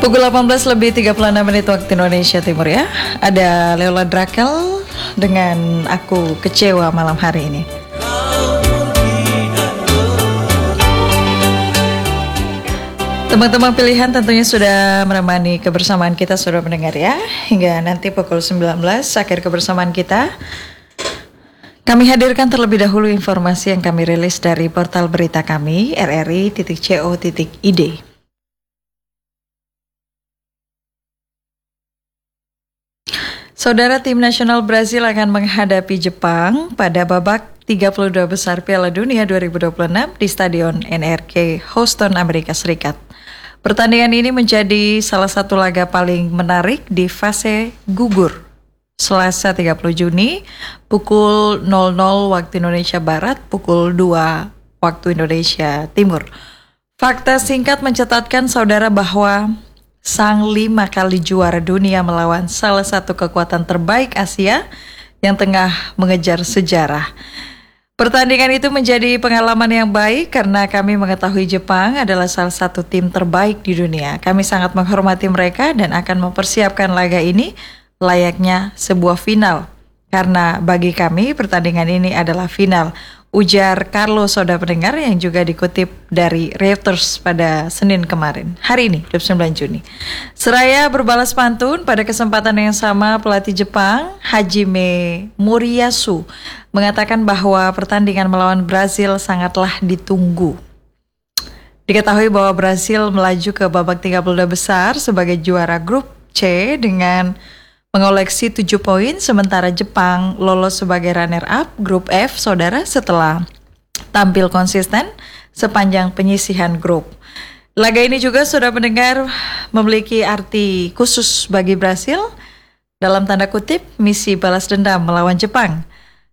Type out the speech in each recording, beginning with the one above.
Pukul 18 lebih 36 menit waktu Indonesia Timur ya. Ada Leola Drakel dengan Aku Kecewa malam hari ini. Teman-teman pilihan tentunya sudah menemani kebersamaan kita, sudah mendengar ya. Hingga nanti pukul 19 akhir kebersamaan kita. Kami hadirkan terlebih dahulu informasi yang kami rilis dari portal berita kami rri.co.id. Saudara, tim nasional Brazil akan menghadapi Jepang pada babak 32 besar Piala Dunia 2026 di Stadion NRK Houston, Amerika Serikat. Pertandingan ini menjadi salah satu laga paling menarik di fase gugur. Selasa 30 Juni, pukul 00 waktu Indonesia Barat, pukul 2 waktu Indonesia Timur. Fakta singkat mencatatkan saudara bahwa sang 5 kali juara dunia melawan salah satu kekuatan terbaik Asia yang tengah mengejar sejarah. Pertandingan itu menjadi pengalaman yang baik karena kami mengetahui Jepang adalah salah satu tim terbaik di dunia. Kami sangat menghormati mereka dan akan mempersiapkan laga ini layaknya sebuah final. Karena bagi kami pertandingan ini adalah final, ujar Carlos Soda pendengar yang juga dikutip dari Reuters pada Senin kemarin. Hari ini, 29 Juni. Seraya berbalas pantun, pada kesempatan yang sama pelatih Jepang, Hajime Moriyasu, mengatakan bahwa pertandingan melawan Brazil sangatlah ditunggu. Diketahui bahwa Brazil melaju ke babak 32 besar sebagai juara grup C dengan mengoleksi 7 poin, sementara Jepang lolos sebagai runner-up grup F, saudara, setelah tampil konsisten sepanjang penyisihan grup. Laga ini juga sudah mendengar memiliki arti khusus bagi Brasil, dalam tanda kutip, misi balas dendam melawan Jepang.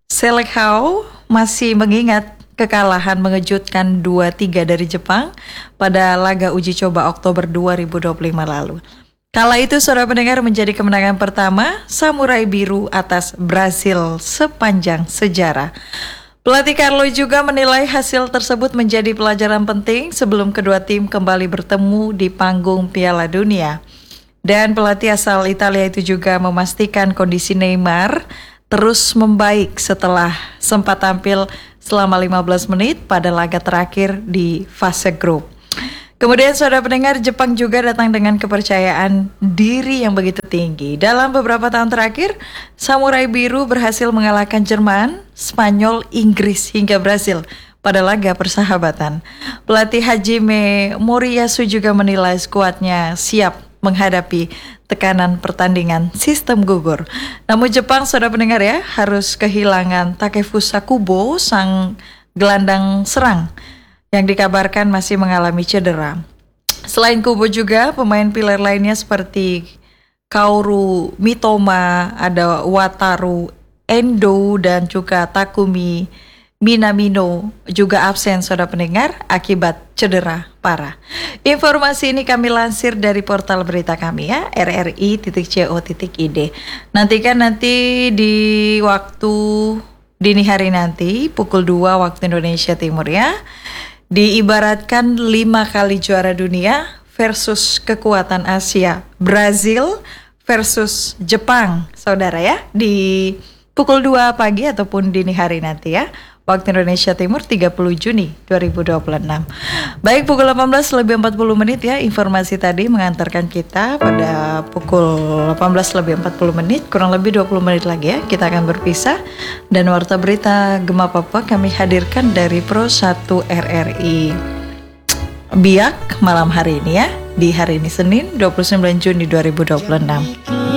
Seleção masih mengingat kekalahan mengejutkan 2-3 dari Jepang pada laga uji coba Oktober 2025 lalu. Kala itu saudara pendengar menjadi kemenangan pertama Samurai Biru atas Brasil sepanjang sejarah. Pelatih Carlo juga menilai hasil tersebut menjadi pelajaran penting sebelum kedua tim kembali bertemu di panggung Piala Dunia. Dan pelatih asal Italia itu juga memastikan kondisi Neymar terus membaik setelah sempat tampil selama 15 menit pada laga terakhir di fase grup. Kemudian saudara pendengar, Jepang juga datang dengan kepercayaan diri yang begitu tinggi. Dalam beberapa tahun terakhir, Samurai Biru berhasil mengalahkan Jerman, Spanyol, Inggris hingga Brasil pada laga persahabatan. Pelatih Hajime Moriyasu juga menilai skuadnya siap menghadapi tekanan pertandingan sistem gugur. Namun Jepang, saudara pendengar ya, harus kehilangan Takefusa Kubo, sang gelandang serang yang dikabarkan masih mengalami cedera. Selain Kubo juga, pemain pilar lainnya seperti Kaoru Mitoma, ada Wataru Endo, dan juga Takumi Minamino juga absen, saudara pendengar, akibat cedera parah. Informasi ini kami lansir dari portal berita kami ya, rri.co.id. Nantikan nanti di waktu dini hari nanti, pukul 2 waktu Indonesia Timur ya. Diibaratkan 5 kali juara dunia versus kekuatan Asia, Brazil versus Jepang, saudara ya, di pukul 2 pagi ataupun dini hari nanti ya, waktu Indonesia Timur 30 Juni 2026. Baik, pukul 18 lebih 40 menit ya, informasi tadi mengantarkan kita pada pukul 18 lebih 40 menit, kurang lebih 20 menit lagi ya, kita akan berpisah. Dan Warta Berita Gema Papua kami hadirkan dari Pro 1 RRI Biak malam hari ini ya, di hari ini Senin 29 Juni 2026.